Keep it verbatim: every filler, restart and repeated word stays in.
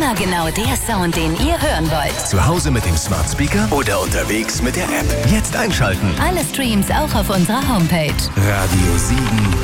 Immer genau der Sound, den ihr hören wollt. Zu Hause mit dem Smart Speaker oder unterwegs mit der App. Jetzt einschalten. Alle Streams auch auf unserer Homepage. Radio Siegen